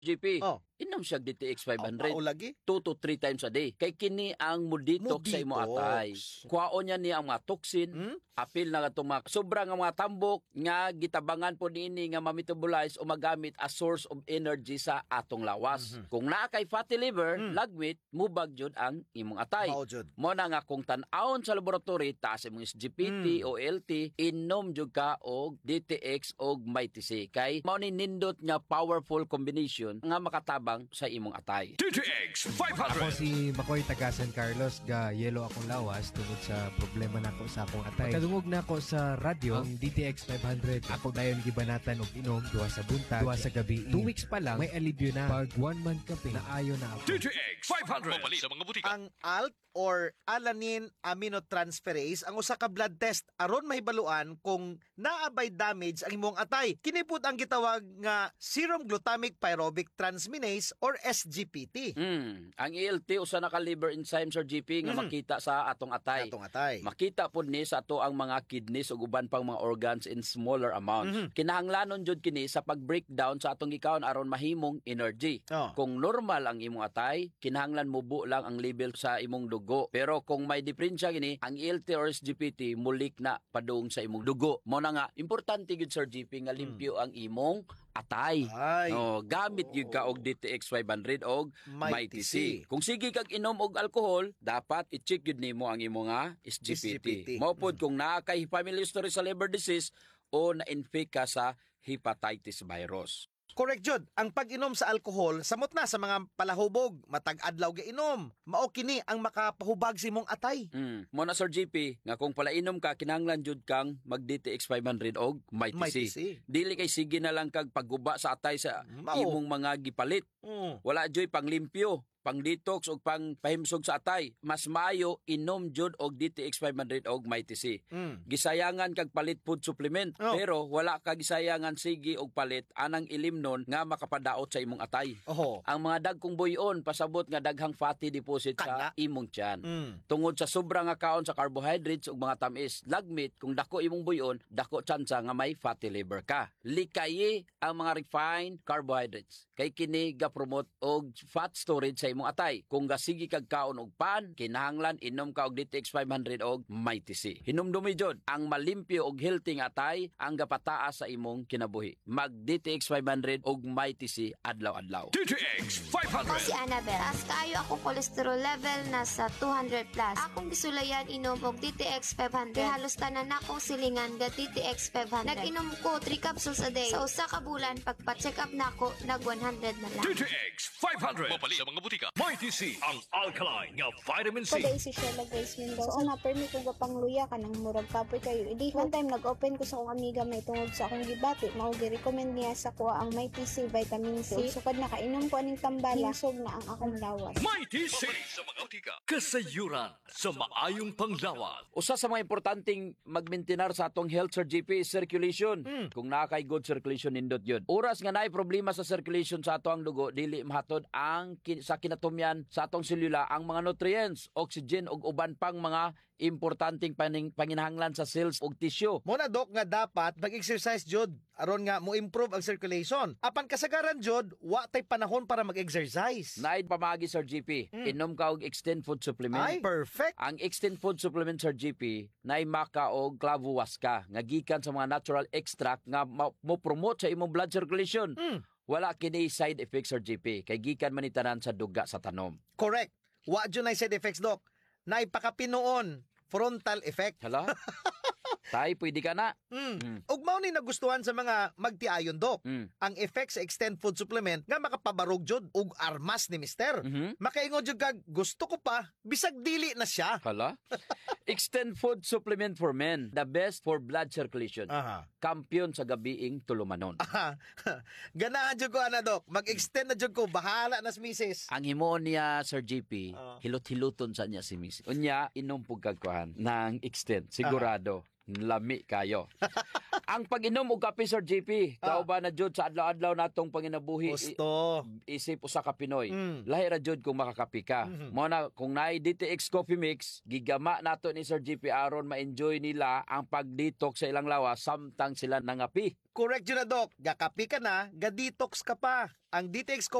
GP. Oh. Inom siya DTX Mao 500. lagi. 2 to 3 times a day. Kay kini ang mudetox sa imo atay. Kuhaon niya ni ang mga toxin, apil na itong mga sobra nga mga tambok nga gitabangan po niini nga ma-metabolize o magamit as source of energy sa atong lawas. Kung naa kay fatty liver, lagmit, mubag jud ang imong atay. Mao jud. Mo na nga kung tan-awon sa laboratory taas imong SGPT o LT, inom jud ka og DTX og MyTC. Kay mao ni nindot nga powerful combination nga makatabang sa imong atay. DTX Ako 500. si Makoy taga San Carlos, ga yelo akong lawas tungod sa problema nako sa akong atay. Kadungog na ako sa radyo ang DTX 500. Ako dayon gibanatan og inom duha sa buntag, duha sa gabi. 2 weeks pa lang may alibyo na. Pag 1 month kape, naayo na ako. DTX 500. Mapalit sa mga butika. Ang ALT or alanine aminotransferase ang usa ka blood test aron mahibaluan kung naabay damage ang imong atay. Kini pud ang gitawag nga serum glutamic pyruvic transminase or SGPT. Ang ELT usa na ka liver enzyme Sir GP nga makita sa atong atay. Atong atay. Makita pud ni sa ato ang mga kidneys ug uban pang mga organs in smaller amounts. Kinahanglanon jud kini sa pag-breakdown sa atong gikaon aron mahimong energy. Oh. Kung normal ang imong atay, kinahanglan mubo lang ang level sa imong dugo. Pero kung may diferensya gini, ang ELT or SGPT mulik na padung sa imong dugo. Mo na nga importante gid Sir GP nga limpyo ang imong atay. Ay. Oh, gamit gyud ka og DTX 500 og MyTC. MyTC. Kung sige kag inom og alcohol, dapat i-check gyud nimo ang imong SGPT. Mao pod kung naa kay family history sa liver disease o na-infect ka sa hepatitis virus. Correct jud. Ang pag-inom sa alcohol samot na sa mga palahubog, matag adlaw ga inom. Mao kini ang makapahubag sa imong atay. Mo na Sir GP nga kung palainom ka kinahanglan jud kang mag DTX 500 og MyTC. MyTC. Dili kay sige na lang kag pagguba sa atay sa Mao. imong mga gipalit. Wala joy panglimpyo, pang detox o pang pahimsog sa atay. Mas maayo inom jud og DTX 500 og MyTC. Gisayangan kag palit food supplement pero wala ka gisayangan sige og palit anang ilimnon nga makapadaot sa imong atay. Oho. Ang mga dagkong buyon pasabot nga daghang fatty deposit Kana. sa imong tiyan. Tungod sa sobra nga kaon sa carbohydrates ug mga tamis, lagmit kung dako imong buyon, dako tsansa nga may fatty liver ka. Likayi ang mga refined carbohydrates. Kay kini ga-promote og fat storage sa imong atay. Kung gasigi kag kaon og pan, kinahanglan inom ka og DTX 500 og MyTC. Hinumdumi jud ang malimpyo og healthy nga atay ang gapataas sa imong kinabuhi. Mag DTX 500 og MyTC adlaw-adlaw. DTX Ako si 500. Annabel. As kaayo ako cholesterol level nasa 200 plus. Akong gisulayan inom og DTX 500. Kay halos tanan akong silingan ga DTX 500. Nag-inom ko 3 capsules a day. Sa usa ka bulan pagpa-check up nako nag 100 na lang. DTX 500. Mapalit sa mga butika. MyTC, ang alkaline nga vitamin C. Paday si Sheila Grace Mendoza. So, na-permit ko ga pangluya ka ng murag kapoy kayo. Idi, one time nag-open ko sa akong amiga may tungod sa akong gibati. Mao gi-recommend niya sa kuha ang MyTC vitamin C. Sukad nakainom ko aning tambala, hinsog na ang akong lawas. MyTC sa mga butika. Kasayuran sa maayong panglawas. Usa sa mga importanteng magmaintenar sa atong health Sir GP is circulation. Kung naa kay good circulation nindot yun. Oras nga naay problema sa circulation sa atong dugo, dili mahatod ang sa kinatumyan sa atong selula ang mga nutrients, oxygen ug uban pang mga importanteng panginahanglan sa cells ug tissue. Mo na dok nga dapat mag-exercise jud aron nga mo improve ang circulation. Apan kasagaran jud wa tay panahon para mag-exercise. Naay pamagi Sir GP, inom ka og extend food supplement. Ay, perfect. Ang extend food supplement Sir GP naay maka og clavuasca nga gikan sa mga natural extract nga mo promote sa imong blood circulation. Wala kini side effects Sir GP kay gikan man itanan sa duga sa tanom. Correct. Wa jud nay side effects dok. Nay pakapinoon frontal effect. Hala? Tay, pwede ka na. Ug mao ni nagustuhan sa mga magtiayon dok. Ang effect sa extend food supplement nga makapabarog jud ug armas ni mister. Makaingon jud kag gusto ko pa bisag dili na siya. Hala? Extend food supplement for men. The best for blood circulation. Aha. Kampiyon sa gabiing tulumanon. Ganahan jud ko ana dok. Mag-extend na jud ko bahala na si misis. Ang himo niya Sir GP, hilot-hiluton sa niya si Miss. Unya, inom pug kagkuhan ng extend. Sigurado. Lami kayo. Ang pag-inom og kape, Sir JP, kauban na jud sa adlaw-adlaw natong panginabuhi. Gusto. Isip usa ka Pinoy. Mm. Lahi ra jud kung makakapi ka. Mo na kung naay DTX Coffee Mix, gigama nato ni Sir JP aron ma-enjoy nila ang pag-detox sa ilang lawas samtang sila nangapi. Correct yun na, Doc. Gakapi ka na, ga-detox ka pa. Ang DTX